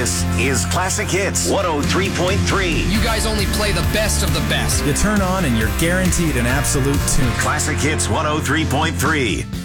This is Classic Hits 103.3. You guys only play the best of the best. You turn on and you're guaranteed an absolute tune. Classic Hits 103.3.